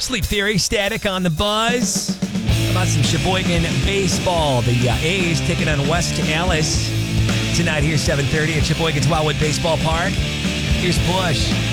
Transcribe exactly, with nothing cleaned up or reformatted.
Sleep Theory, Static on the Buzz. How about some Sheboygan baseball? The uh, A's taking on West Allis tonight here, seven thirty at Sheboygan's Wildwood Baseball Park. Here's Bush.